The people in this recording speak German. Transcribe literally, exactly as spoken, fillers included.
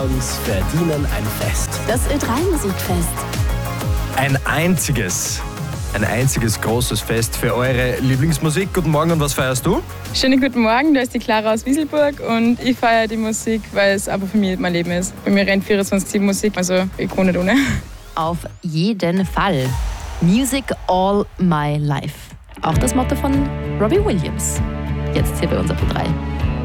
Songs verdienen ein Fest. Das Ö drei Musikfest. Ein einziges, ein einziges großes Fest für eure Lieblingsmusik. Guten Morgen und was feierst du? Schönen guten Morgen, da ist die Clara aus Wieselburg und ich feiere die Musik, weil es einfach für mich mein Leben ist. Bei mir rennt vierundzwanzig sieben Musik, also ich kann nicht ohne. Auf jeden Fall. Music all my life. Auch das Motto von Robbie Williams. Jetzt hier bei uns auf Ö drei.